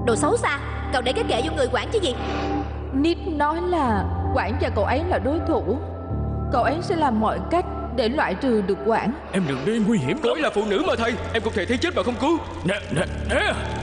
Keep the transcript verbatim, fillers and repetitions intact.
Đồ xấu xa, cậu để cái kệ vô người Quảng chứ gì? Nít nói là Quảng và cậu ấy là đối thủ. Cậu ấy sẽ làm mọi cách để loại trừ được Quảng. Em đừng đi, nguy hiểm. Cô ấy là phụ nữ mà thầy, em không thể thấy chết mà không cứu. Nè, nè, nè.